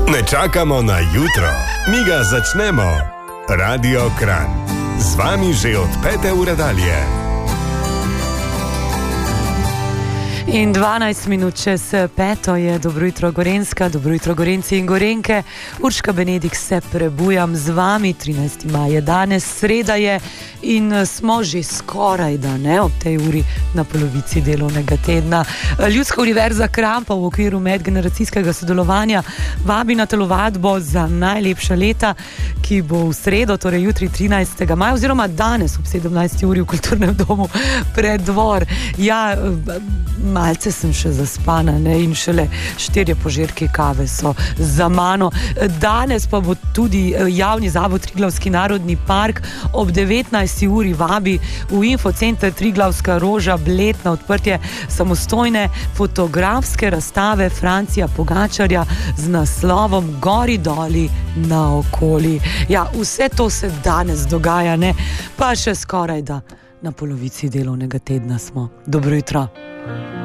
Ne čakamo na jutro, mi ga začnemo. Radio Kranj. Z vami že od 5. ure dalje. In 12 minut čez 5 je Dobro jutro Gorenjska, dobro jutro Gorenjci in Gorenjke. Urška Benedik se prebujam z vami, 13. maj je danes, sreda je in smo že skoraj da ne ob tej uri na polovici delovnega tedna. Ljudska univerza Kranj pa v okviru medgeneracijskega sodelovanja vabi na telovadbo za najlepša leta, ki bo v sredo, torej jutri 13. maja oziroma danes ob 17. uri v Kulturnem domu Preddvor. Ja, malce sem še zaspana, ne, in šele 4 požirki kave so za mano. Danes pa bo tudi javni zavod Triglavski narodni park ob 19. uri vabi v infocenter Triglavska roža Bled na odprtje samostojne fotografske razstave Francija Pogačarja z naslovom Gori doli naokoli. Ja, vse to se danes dogaja, ne, pa še skoraj da na polovici delovnega tedna smo. Dobro jutro.